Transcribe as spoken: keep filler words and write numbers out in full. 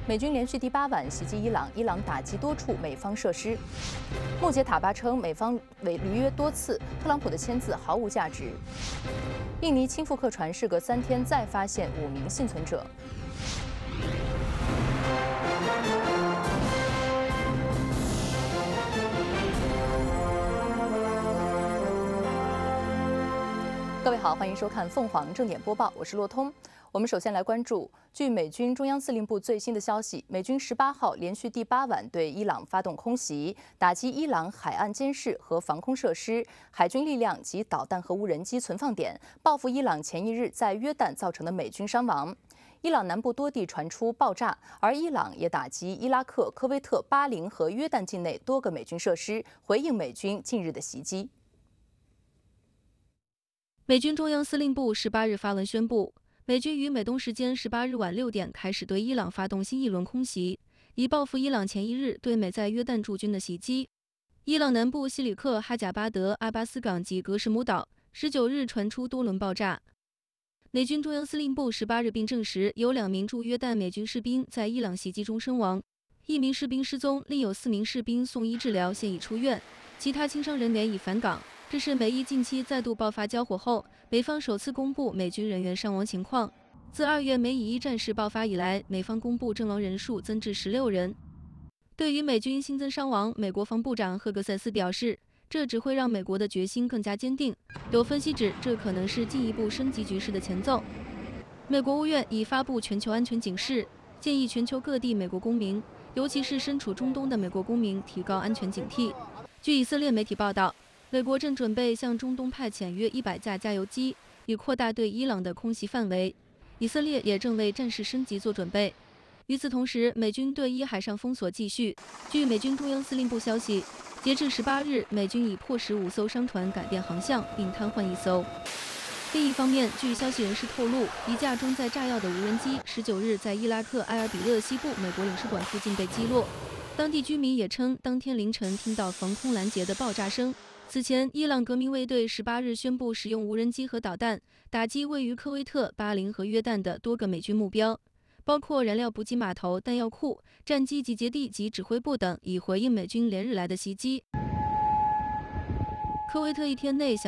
美军连续第八晚袭击伊朗，伊朗打击多处美方设施。穆杰塔巴称，美方违履约多次，特朗普的签字毫无价值。印尼轻负客船事隔三天再发现五名幸存者。各位好，欢迎收看凤凰正点播报，我是洛通。我们首先来关注，据美军中央司令部最新的消息，美军十八号连续第八晚对伊朗发动空袭，打击伊朗海岸监视和防空设施、海军力量及导弹和无人机存放点，报复伊朗前一日在约旦造成的美军伤亡。伊朗南部多地传出爆炸，而伊朗也打击伊拉克、科威特、巴林和约旦境内多个美军设施，回应美军近日的袭击。 美军中央司令部十八日发文宣布，美军于美东时间十八日晚六点开始对伊朗发动新一轮空袭，以报复伊朗前一日对美在约旦驻军的袭击。伊朗南部西里克、哈贾巴德、阿巴斯港及格什姆岛十九日传出多轮爆炸。美军中央司令部十八日并证实，有两名驻约旦美军士兵在伊朗袭击中身亡，一名士兵失踪，另有四名士兵送医治疗，现已出院，其他轻伤人员已返港。这是美伊近期再度爆发交火后，美方首次公布美军人员伤亡情况。自二月美以伊战事爆发以来，美方公布阵亡人数增至十六人。对于美军新增伤亡，美国防部长赫格塞斯表示，这只会让美国的决心更加坚定。有分析指，这可能是进一步升级局势的前奏。美国务院已发布全球安全警示，建议全球各地美国公民，尤其是身处中东的美国公民提高安全警惕。据以色列媒体报道，美国正准备向中东派遣约一百架加油机，以扩大对伊朗的空袭范围。以色列也正为战事升级做准备。与此同时，美军对伊海上封锁继续。据美军中央司令部消息，截至十八日，美军已迫使五艘商船改变航向，并瘫痪一艘。另一方面，据消息人士透露，一架装载炸药的无人机十九日在伊拉克埃尔比勒西部美国领事馆附近被击落。当地居民也称，当天凌晨听到防空拦截的爆炸声。此前，伊朗革命卫队十八日宣布使用无人机和导弹打击位于科威特、巴林和约旦的多个美军目标，包括燃料补给码头、弹药库、战机集结地及指挥部等，以回应美军连日来的袭击。科威特一天内